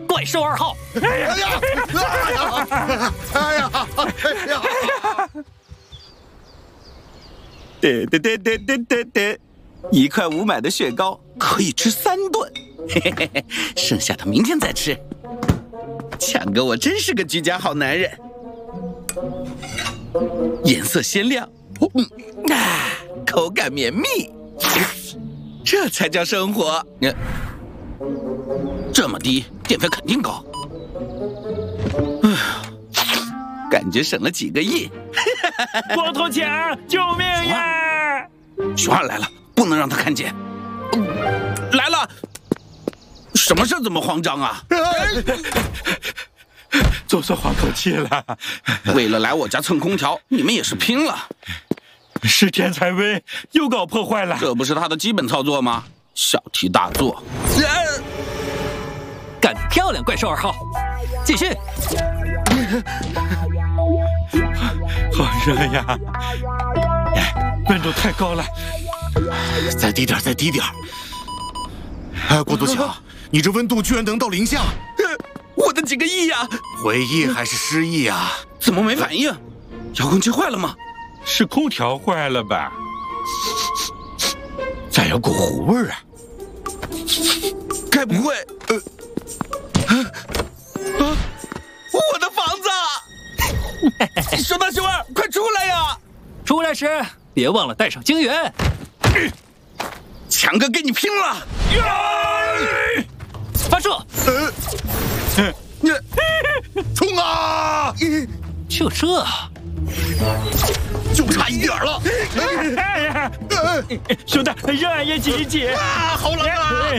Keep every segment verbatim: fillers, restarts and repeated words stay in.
怪兽二号。 哎呀！哎呀！哎呀！哎呀！哎呀！ 得得得得得得得，一块五买的雪糕可以吃三顿，嘿嘿嘿嘿，剩下的明天再吃。强哥，我真是个居家好男人。颜色鲜亮，嗯啊，口感绵密，这才叫生活。呃、这么低，电费肯定高。唉，感觉省了几个亿。 光头强，救命呀！ 熊二来了，不能让他看见。嗯、来了，什么事这么慌张啊？ 总算缓口气了。 为了来我家蹭空调，你们也是拼了。 是天才威又搞破坏了， 这不是他的基本操作吗？小题大做。 呃、干得漂亮，怪兽二号，继续。 好热呀！温度太高了， 再低点，再低点。哎，郭度强，你这温度居然能到零下！ 我的几个亿呀！ 回忆还是失忆啊？ 怎么没反应？遥控器坏了吗？ 是空调坏了吧？咋有股糊味儿啊？ 该不会……呃，啊！我的房子！熊大熊二，快出来呀！ 出来时别忘了带上晶圆。 强哥跟你拼了！ 发射！ 呃，冲啊！ 就这， 就差一点了。 哎呀，熊大，让俺也挤一挤。 啊，好冷啊！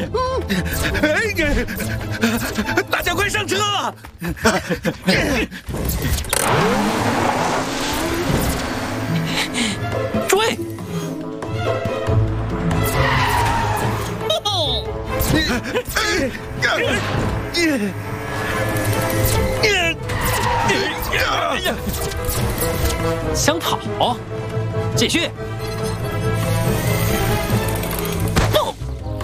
大家快上车！ 追！想跑？继续！不！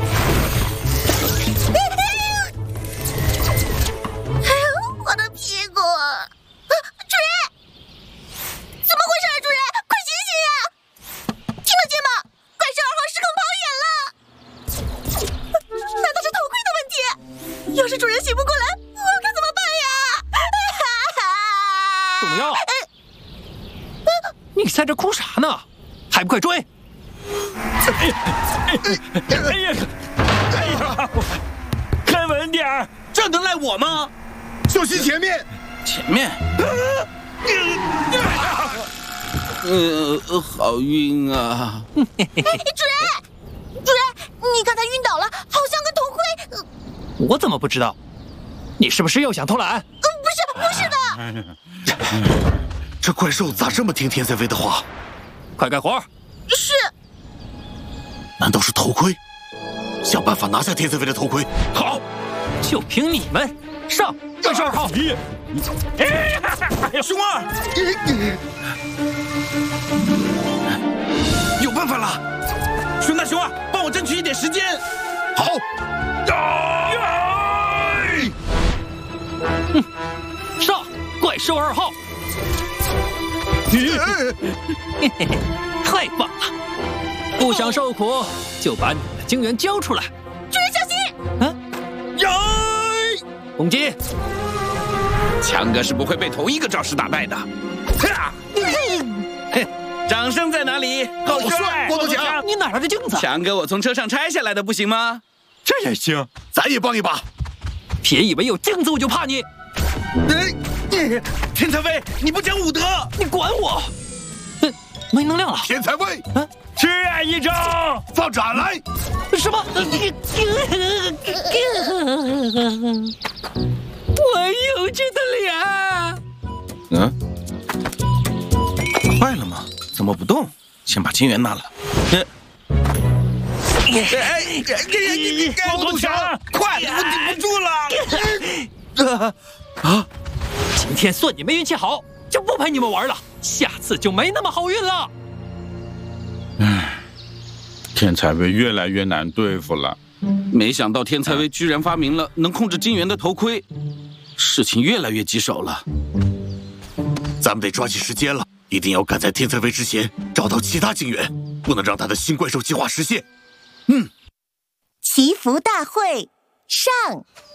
我的屁股！啊，主人，怎么回事啊？主人，快醒醒呀！听得见吗？怪兽二号失控跑远了！难道是头盔的问题？要是主人醒不过来，我该怎么办呀？ 怎么样？你在这哭啥呢？还不快追！ 哎呀，哎呀，看稳点儿！ 这能赖我吗？ 小心前面！ 前面。呃，好晕啊！ 主人，主人，你看他晕倒了，好像个头盔。呃、 我怎么不知道？你是不是又想偷懒？ 呃，不是，不是的。 这怪兽咋这么听天才威的话？ 快干活！ 是。 难道是头盔？想办法拿下天才威的头盔。 好，就凭你们！上！怪兽二号！ 熊二，有办法了！熊大熊二，帮我争取一点时间。 好。 嗯，上！怪兽二号！太棒了！不想受苦，就把你的晶圆交出来。 主人小心！ 嗯， 呀！ 攻击！ 强哥是不会被同一个招式打败的。掌声在哪里？ 好帅！郭度强， 你哪来的镜子？ 强哥，我从车上拆下来的，不行吗？ 这也行， 咱也帮一把。 别以为有镜子我就怕你！ 哎，天才威，你不讲武德！ 你管我！嗯，没能量了。 天才威， 啊， 吃俺一招！ 放斩来！ 什么？我幼稚的脸！ 嗯，坏了吗？怎么不动？先把晶圆拿了。嗯。哎， 光头强， 快，我顶不住了！ 啊啊！今天算你们运气好，就不陪你们玩了，下次就没那么好运了。 唉，天才威越来越难对付了。 没想到天才威居然发明了能控制金元的头盔，事情越来越棘手了。 咱们得抓紧时间了，一定要赶在天才威之前找到其他金元，不能让他的新怪兽计划实现。嗯， 祈福大会上。